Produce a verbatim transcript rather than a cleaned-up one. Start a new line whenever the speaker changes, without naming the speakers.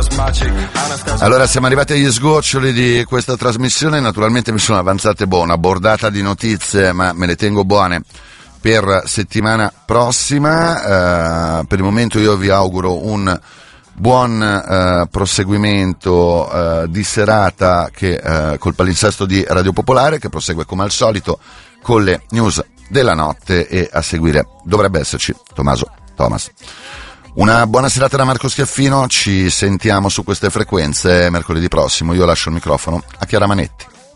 Allora siamo arrivati agli sgoccioli di questa trasmissione, naturalmente mi sono avanzate buona, bordata di notizie, ma me le tengo buone per settimana prossima. Uh, per il momento io vi auguro un buon uh, proseguimento uh, di serata che uh, col palinsesto di Radio Popolare, che prosegue come al solito con le news della notte, e a seguire dovrebbe esserci Tommaso Thomas. Una buona serata da Marco Schiaffino, ci sentiamo su queste frequenze mercoledì prossimo. Io lascio il microfono a Chiara Manetti.